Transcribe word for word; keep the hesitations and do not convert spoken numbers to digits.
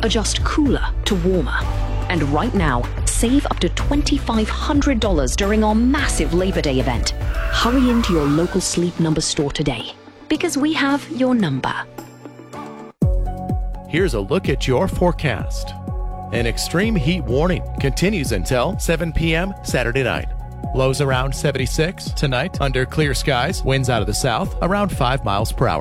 Adjust cooler to warmer. And right now, save up to two thousand five hundred dollars during our massive Labor Day event. Hurry into your local Sleep Number store today, because we have your number. Here's a look at your forecast. An extreme heat warning continues until seven p.m. Saturday night. Lows around seventy-six tonight under clear skies. Winds out of the south around five miles per hour.